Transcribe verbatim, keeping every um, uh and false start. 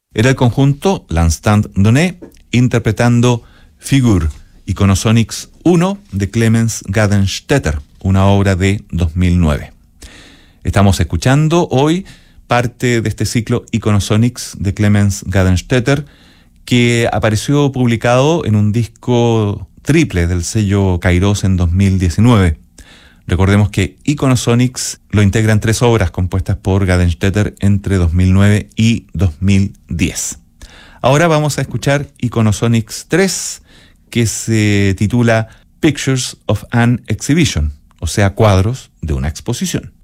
Era el conjunto L'Instant Donné interpretando Figure, Iconosonics uno de Clemens Gadenstetter, una obra de dos mil nueve. Estamos escuchando hoy parte de este ciclo Iconosonics de Clemens Gadenstetter, que apareció publicado en un disco triple del sello Kairos en dos mil diecinueve. Recordemos que Iconosonics lo integran tres obras compuestas por Gadenstetter entre dos mil nueve y dos mil diez. Ahora vamos a escuchar Iconosonics tres, que se titula Pictures of an Exhibition, o sea, cuadros de una exposición.